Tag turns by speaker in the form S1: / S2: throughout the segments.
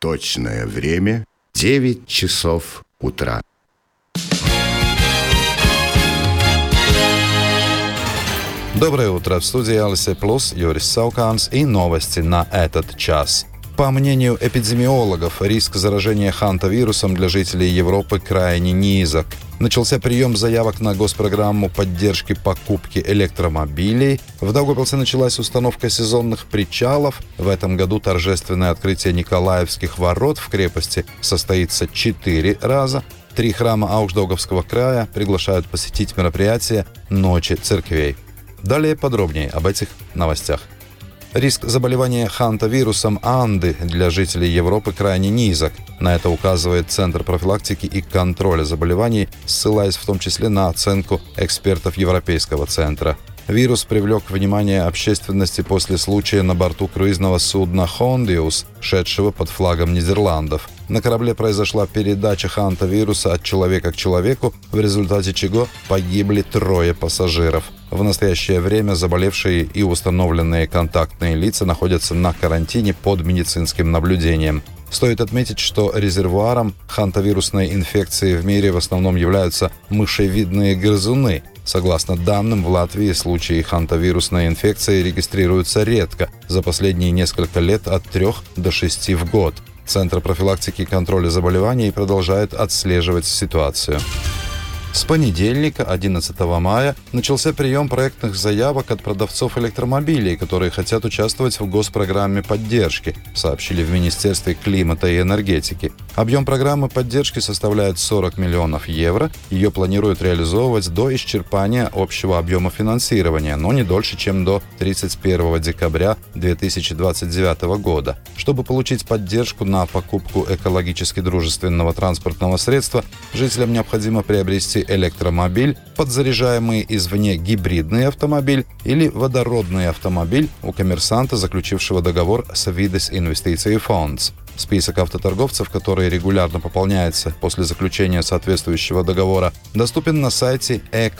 S1: Точное время 9 часов утра.
S2: Доброе утро. В студии Алисе Плюс, Юрис Сауканс и новости на этот час. По мнению эпидемиологов, риск заражения хантавирусом для жителей Европы крайне низок. Начался прием заявок на госпрограмму поддержки покупки электромобилей. В Даугавпилсе началась установка сезонных причалов. В этом году торжественное открытие Николаевских ворот в крепости состоится 4 раза. 3 храма Аукшдаугавского края приглашают посетить мероприятие «Ночи церквей». Далее подробнее об этих новостях. Риск заболевания хантавирусом Анды для жителей Европы крайне низок. На это указывает Центр профилактики и контроля заболеваний, ссылаясь в том числе на оценку экспертов Европейского центра. Вирус привлек внимание общественности после случая на борту круизного судна «Хондиус», шедшего под флагом Нидерландов. На корабле произошла передача хантавируса от человека к человеку, в результате чего погибли 3 пассажиров. В настоящее время заболевшие и установленные контактные лица находятся на карантине под медицинским наблюдением. Стоит отметить, что резервуаром хантавирусной инфекции в мире в основном являются мышевидные грызуны. Согласно данным, в Латвии случаи хантавирусной инфекции регистрируются редко, за последние несколько лет от 3 до 6 в год. Центр профилактики и контроля заболеваний продолжает отслеживать ситуацию. С понедельника, 11 мая, начался прием проектных заявок от продавцов электромобилей, которые хотят участвовать в госпрограмме поддержки, сообщили в Министерстве климата и энергетики. Объем программы поддержки составляет 40 миллионов евро. Ее планируют реализовывать до исчерпания общего объема финансирования, но не дольше, чем до 31 декабря 2029 года. Чтобы получить поддержку на покупку экологически дружественного транспортного средства, жителям необходимо приобрести электромобиль, подзаряжаемый извне гибридный автомобиль или водородный автомобиль у коммерсанта, заключившего договор с Vides Investīciju Fonds. Список автоторговцев, который регулярно пополняется после заключения соответствующего договора, доступен на сайте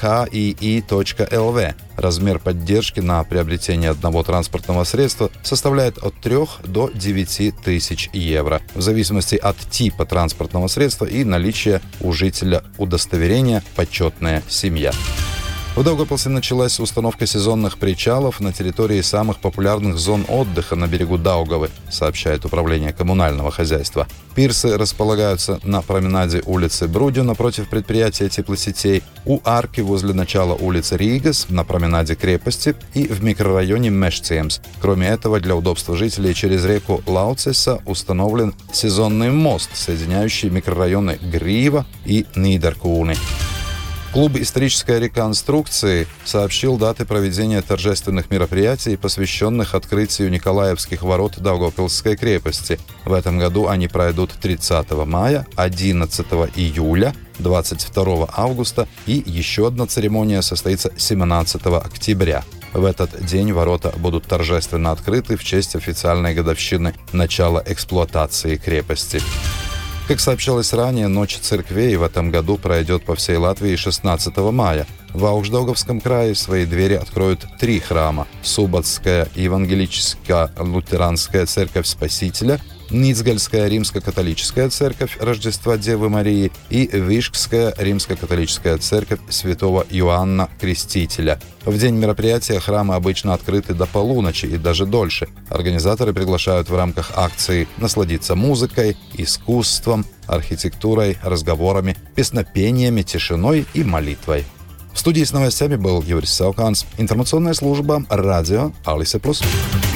S2: ekii.lv. Размер поддержки на приобретение одного транспортного средства составляет от 3 до 9 тысяч евро, в зависимости от типа транспортного средства и наличия у жителя удостоверения «Почетная семья». В Даугавпилсе началась установка сезонных причалов на территории самых популярных зон отдыха на берегу Даугавы, сообщает Управление коммунального хозяйства. Пирсы располагаются на променаде улицы Брудю напротив предприятия теплосетей, у арки возле начала улицы Ригас, на променаде крепости и в микрорайоне Мешциемс. Кроме этого, для удобства жителей через реку Лауцеса установлен сезонный мост, соединяющий микрорайоны Грива и Нидеркуни. Клуб исторической реконструкции сообщил даты проведения торжественных мероприятий, посвященных открытию Николаевских ворот Даугавпилсской крепости. В этом году они пройдут 30 мая, 11 июля, 22 августа и еще одна церемония состоится 17 октября. В этот день ворота будут торжественно открыты в честь официальной годовщины начала эксплуатации крепости. Как сообщалось ранее, Ночь церквей в этом году пройдет по всей Латвии 16 мая. В Аукшдаугавском крае свои двери откроют 3 храма – Субботская евангелическая лютеранская церковь Спасителя, Ницгальская римско-католическая церковь Рождества Девы Марии и Вишгская римско-католическая церковь Святого Иоанна Крестителя. В день мероприятия храмы обычно открыты до полуночи и даже дольше. Организаторы приглашают в рамках акции насладиться музыкой, искусством, архитектурой, разговорами, песнопениями, тишиной и молитвой. В студии с новостями был Юрис Сауканс, информационная служба радио Алисе Плюс.